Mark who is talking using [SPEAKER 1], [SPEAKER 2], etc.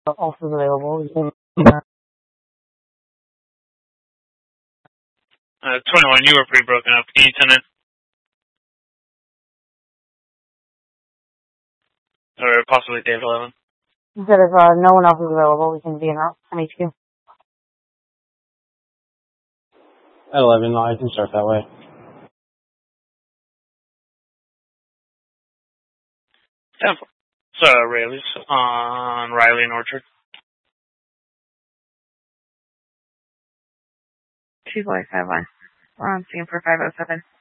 [SPEAKER 1] also available. You can
[SPEAKER 2] 21, you were pretty broken up. Can you turn in? Or possibly Dave 11.
[SPEAKER 1] instead of no one else is available, we can be in our HQ.
[SPEAKER 3] At 11, I can start that way.
[SPEAKER 2] Temple. So, Rayleigh's on Riley and Orchard.
[SPEAKER 4] 245 1. We're on scene for 507.